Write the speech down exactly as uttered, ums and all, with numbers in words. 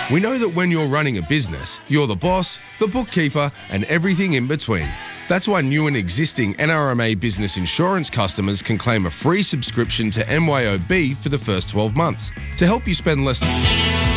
We know that when you're running a business, you're the boss, the bookkeeper, and everything in between. That's why new and existing N R M A Business Insurance customers can claim a free subscription to M Y O B for the first twelve months to help you spend less.